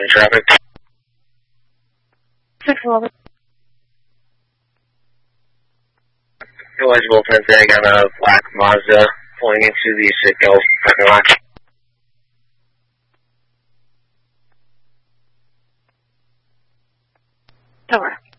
traffic. 611. Eligible Penzag on a black Mazda pulling into the Citgo parking lot. Over.